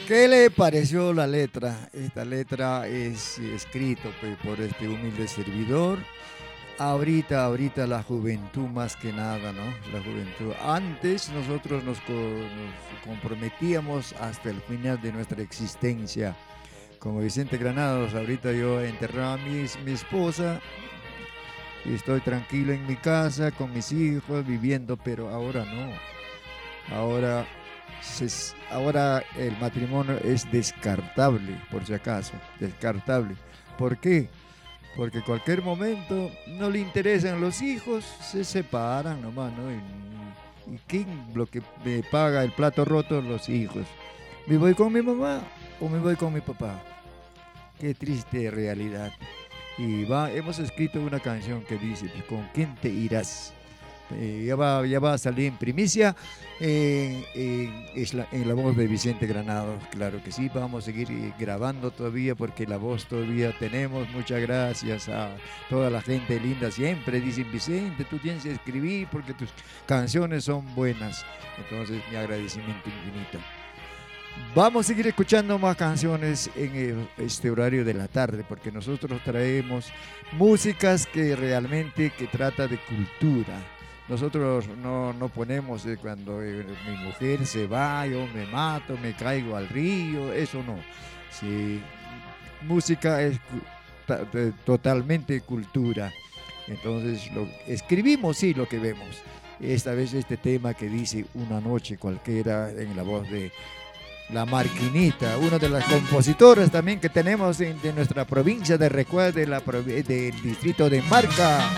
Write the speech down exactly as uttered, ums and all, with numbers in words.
¿Qué le pareció la letra? Esta letra es escrito pues, por este humilde servidor. Ahorita, ahorita la juventud más que nada, ¿no? La juventud. Antes nosotros nos, co- nos comprometíamos hasta el final de nuestra existencia. Como Vicente Granados, ahorita yo enterré a mi, mi esposa y estoy tranquilo en mi casa con mis hijos viviendo, pero ahora no. Ahora, se- ahora el matrimonio es descartable, por si acaso, descartable. ¿Por qué? Porque en cualquier momento no le interesan los hijos, se separan nomás, ¿no? Y, y ¿quién lo que me paga el plato roto? Los hijos. ¿Me voy con mi mamá o me voy con mi papá? Qué triste realidad. Y va, hemos escrito una canción que dice, pues, ¿con quién te irás? Eh, ya va, ya va a salir en primicia en, en- es la, en la voz de Vicente Granados. Claro que sí, vamos a seguir eh, grabando todavía porque la voz todavía tenemos. Muchas gracias a toda la gente linda. Siempre dicen, Vicente, tú tienes que escribir porque tus canciones son buenas. Entonces, mi agradecimiento infinito. Vamos a seguir escuchando más canciones en el- este horario de la tarde porque nosotros traemos músicas que realmente que trata de cultura. Nosotros no, no ponemos eh, cuando eh, mi mujer se va, yo me mato, me caigo al río, eso no. Sí, música es cu- ta- de- totalmente cultura. Entonces, lo, escribimos sí lo que vemos. Esta vez este tema que dice Una noche cualquiera en la voz de la Marquinita, una de las compositoras también que tenemos en- de nuestra provincia de Recuerda, de la, provi- del distrito de Marca.